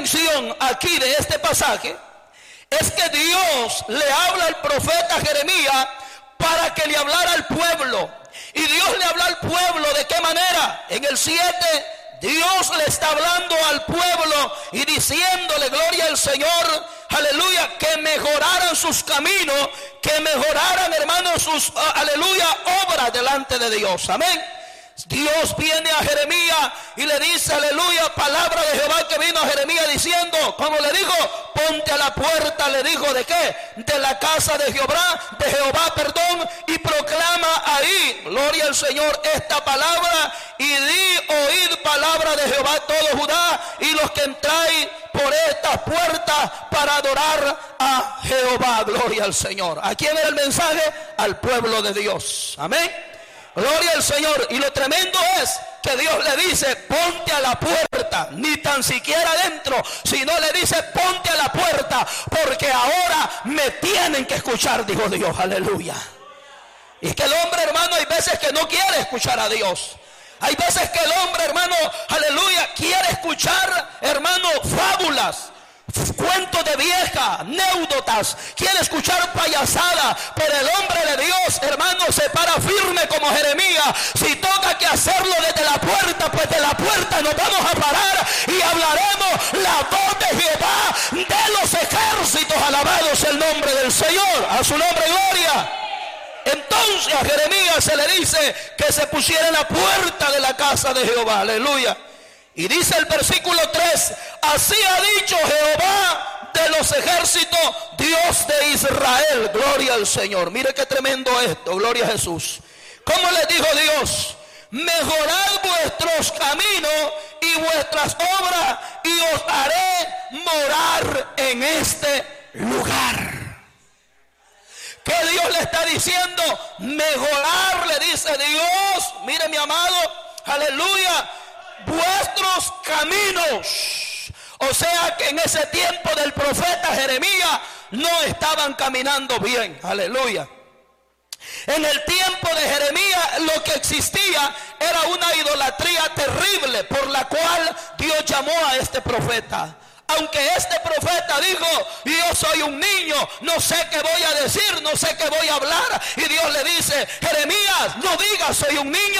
atención aquí de este pasaje es que Dios le habla al profeta Jeremías para que le hablara al pueblo. Y Dios le habla al pueblo, ¿de qué manera? En el 7, Dios le está hablando al pueblo y diciéndole, gloria al Señor, aleluya, que mejoraran sus caminos, que mejoraran, hermanos, sus, aleluya, obras delante de Dios. Amén. Dios viene a Jeremías y le dice, aleluya, palabra de Jehová que vino a Jeremías diciendo, como le dijo, ponte a la puerta, le dijo, ¿de qué? De la casa de Jehová, y proclama ahí, gloria al Señor, esta palabra, y di, oíd palabra de Jehová todo Judá, y los que entráis por estas puertas para adorar a Jehová, gloria al Señor. ¿A quién era el mensaje? Al pueblo de Dios. Amén. Gloria al Señor. Y lo tremendo es que Dios le dice, ponte a la puerta, ni tan siquiera adentro, sino le dice, ponte a la puerta, porque ahora me tienen que escuchar, dijo Dios. Aleluya. Y es que el hombre, hermano, hay veces que no quiere escuchar a Dios. Hay veces que el hombre, hermano, aleluya, quiere escuchar, hermano, fábulas, cuentos de vieja, anécdotas, quiere escuchar payasada, pero el hombre de Dios, hermano, se para firme como Jeremías. Si toca que hacerlo desde la puerta, pues de la puerta nos vamos a parar y hablaremos la voz de Jehová de los ejércitos. Alabados el nombre del Señor, a su nombre gloria. Entonces a Jeremías se le dice que se pusiera en la puerta de la casa de Jehová. Aleluya. Y dice el versículo 3, así ha dicho Jehová de los ejércitos, Dios de Israel. Gloria al Señor. Mire qué tremendo esto, gloria a Jesús. ¿Cómo les dijo Dios? Mejorad vuestros caminos y vuestras obras, y os haré morar en este lugar. ¿Qué Dios le está diciendo? Mejorar, le dice Dios. Mire, mi amado, aleluya, vuestros caminos. O sea que en ese tiempo del profeta Jeremías no estaban caminando bien. Aleluya. En el tiempo de Jeremías lo que existía era una idolatría terrible, por la cual Dios llamó a este profeta. Aunque este profeta dijo, yo soy un niño, no sé qué voy a decir, no sé qué voy a hablar. Y Dios le dice, Jeremías, no digas soy un niño.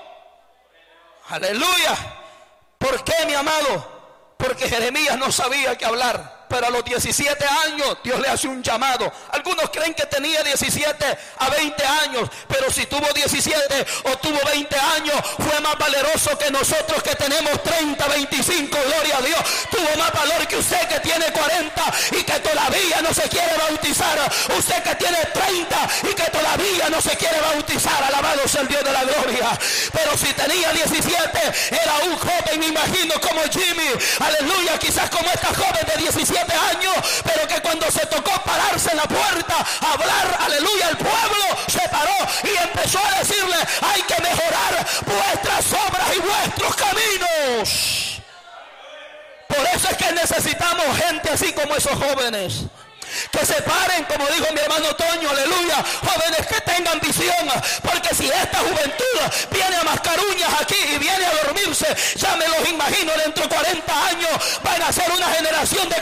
Aleluya. ¿Por qué, mi amado? Porque Jeremías no sabía qué hablar. Pero a los 17 años Dios le hace un llamado. Algunos creen que tenía 17 a 20 años, pero si tuvo 17 o tuvo 20 años, fue más valeroso que nosotros que tenemos 30, 25, gloria a Dios. Tuvo más valor que usted que tiene 40 y que todavía no se quiere bautizar. Usted que tiene 30 y que todavía no se quiere bautizar. Alabado sea el Dios de la gloria. Pero si tenía 17, era un joven, me imagino, como Jimmy, aleluya, quizás como esta joven de 17 años, pero que cuando se tocó pararse en la puerta a hablar, aleluya, el pueblo se paró y empezó a decirle, hay que mejorar vuestras obras y vuestros caminos. Por eso es que necesitamos gente así como esos jóvenes, que se paren, como dijo mi hermano Toño, aleluya, jóvenes que tengan visión, porque si esta juventud viene a mascar uñas aquí y viene a dormirse, ya me los imagino dentro de 40 años van a ser una generación de